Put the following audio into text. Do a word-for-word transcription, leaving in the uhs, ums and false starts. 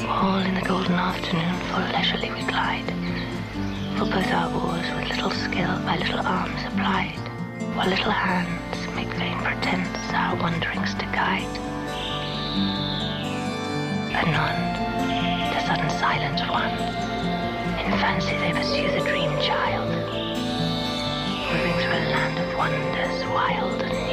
All in the golden afternoon full leisurely we glide, for both our oars with little skill by little arms applied, while little hands make vain pretence our wanderings to guide. Anon, the sudden silence won, in fancy they pursue the dream child, moving through a land of wonders wild and